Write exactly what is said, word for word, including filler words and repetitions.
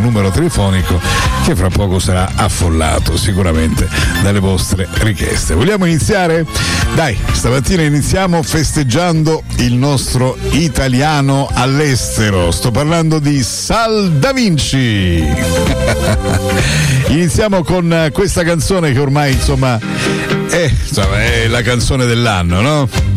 numero telefonico che fra poco sarà affollato sicuramente dalle vostre richieste. Vogliamo iniziare? Dai, stamattina iniziamo festeggiando il nostro italiano all'estero. Sto parlando di Sal Da Vinci. Iniziamo con questa canzone che ormai insomma è, insomma, è la canzone dell'anno, no?